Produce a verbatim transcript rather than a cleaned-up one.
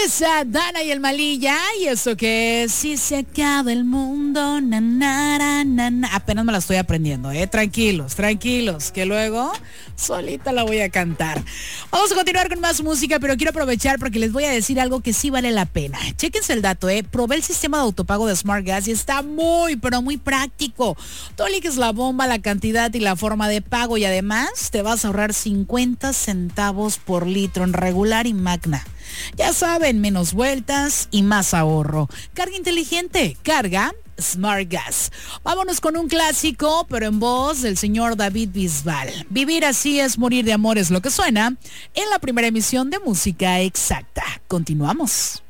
Esa, Dana y el Malilla. ¿Y eso que es? Si se acaba el mundo, na, na, na, na, na. Apenas me la estoy aprendiendo, eh. Tranquilos, tranquilos, que luego solita la voy a cantar. Vamos a continuar con más música, pero quiero aprovechar porque les voy a decir algo que sí vale la pena. Chéquense el dato, eh. Probé el sistema de autopago de Smart Gas y está muy, pero muy práctico. Tú eliges la bomba, la cantidad y la forma de pago y además te vas a ahorrar cincuenta centavos por litro en regular y magna. Ya saben, menos vueltas y más ahorro. Carga inteligente, carga Smart Gas. Vámonos con un clásico, pero en voz del señor David Bisbal. Vivir así es morir de amor es lo que suena en la primera emisión de Música Exacta. Continuamos.